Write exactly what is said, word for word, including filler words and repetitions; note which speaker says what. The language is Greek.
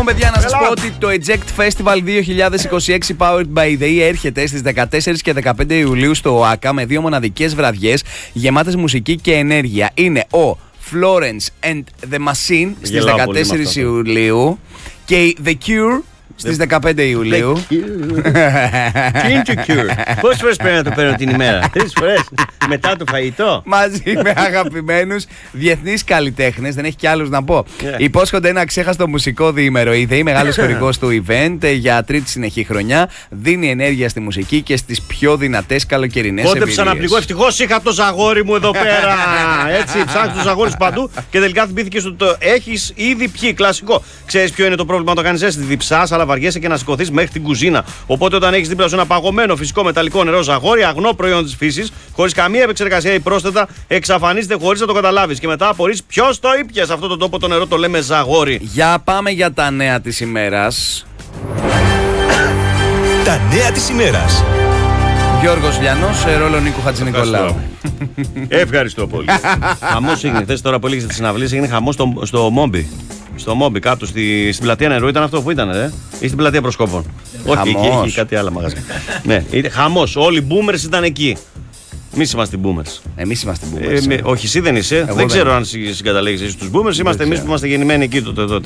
Speaker 1: Λοιπόν, παιδιά, να σας πω ότι το Eject Festival δύο χιλιάδες είκοσι έξι Powered by the E έρχεται στις δεκατέσσερις και δεκαπέντε Ιουλίου στο ΟΑΚΑ με δύο μοναδικές βραδιές γεμάτες μουσική και ενέργεια. Είναι ο Florence and the Machine στις δεκατέσσερις Ιουλίου και The Cure στις δεκαπέντε Ιουλίου.
Speaker 2: Τι είναι το Cure? Πόσες φορές πρέπει να το παίρνω την ημέρα? Τρεις φορές μετά το φαγητό.
Speaker 1: Μαζί με αγαπημένους διεθνείς καλλιτέχνες, δεν έχει κι άλλους να πω. Yeah. Υπόσχονται ένα ξέχαστο μουσικό διήμερο. Η ΔΕΗ, μεγάλος χορηγός του event για τρίτη συνεχή χρονιά, δίνει ενέργεια στη μουσική και στις πιο δυνατές καλοκαιρινές εμπειρίες.
Speaker 2: Κόντεψα να πληγώ. Ευτυχώς είχα το ζαγόρι μου εδώ πέρα. Έτσι, ψάχνεις το ζαγόρι σου παντού και τελικά θυμήθηκε ότι το έχεις ήδη πιει. Κλασικό. Ξέρεις ποιο είναι το πρόβλημα να το κάνεις έτσι? Διψάς, αλλά βαριέσαι και να σηκωθείς μέχρι την κουζίνα. Οπότε όταν έχεις δίπλα σου ένα παγωμένο φυσικό μεταλλικό νερό ζαγόρι, αγνό προϊόν της φύσης, χωρίς καμία επεξεργασία ή πρόσθετα, εξαφανίζεται χωρίς να το καταλάβεις. Και μετά απορείς ποιος το ήπια σε αυτόν τον τόπο το νερό, το λέμε ζαγόρι.
Speaker 1: Για πάμε για τα νέα της ημέρας.
Speaker 3: Τα νέα της ημέρας.
Speaker 1: Γιώργος Λιανός σε ρόλο Νίκου Χατζηνικολάου.
Speaker 2: Ευχαριστώ πολύ. Χαμός έγινε χθες, τώρα που έλεγες τις συναυλίες, έγινε χαμός στο, στο Μόμπι. Στο Μόμπι, κάτω στη, στην πλατεία Νερού, ήταν αυτό που ήταν, ε? Ή στην πλατεία Προσκόπων? Όχι, εκεί έχει κάτι άλλο μαγαζί. Ναι, χαμός. Όλοι οι boomers ήταν εκεί. Εμείς είμαστε boomers.
Speaker 1: Εμείς είμαστε boomers.
Speaker 2: Ε, με, όχι, εσύ δεν είσαι.
Speaker 1: Εγώ
Speaker 2: δεν ξέρω αν συγκαταλέγεις εσύ τους boomers. Είμαστε εμείς που είμαστε γεννημένοι εκεί τότε. τότε.